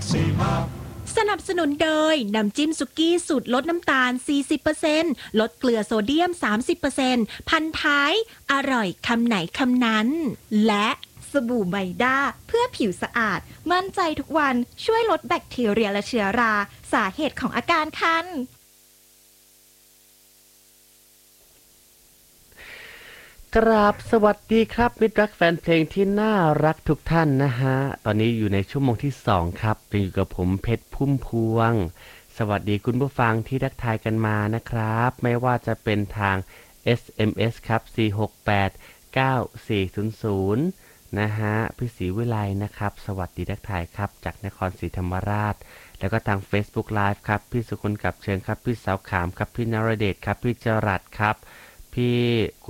สนับสนุนโดยน้ำจิ้มสุกี้สูตรลดน้ำตาล 40% ลดเกลือโซเดียม 30% พันท้ายอร่อยคำไหนคำนั้นและสบู่ไมด้าเพื่อผิวสะอาดมั่นใจทุกวันช่วยลดแบคทีเรียและเชื้อราสาเหตุของอาการคันกราบสวัสดีครับมิตรรักแฟนเพลงที่น่ารักทุกท่านนะฮะตอนนี้อยู่ในชั่วโมงที่2ครับยังอยู่กับผมเพชรพุ่มพวงสวัสดีคุณผู้ฟังที่ทักทายกันมานะครับไม่ว่าจะเป็นทาง SMS ครับ4689400นะฮะพี่ศรีวิไลนะครับสวัสดีทักทายครับจากนครศรีธรรมราชแล้วก็ทาง Facebook Live ครับพี่สุคนกับเชิญครับพี่สาวขามครับพี่นรเดชครับพี่จรัสครับพี่